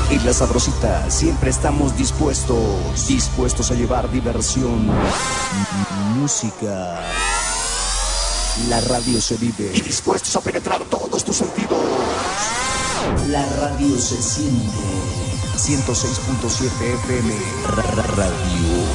En La Sabrosita siempre estamos dispuestos a llevar diversión, música. La radio se vive y dispuestos a penetrar todos tus sentidos. La radio se siente. 106.7 FM Radio.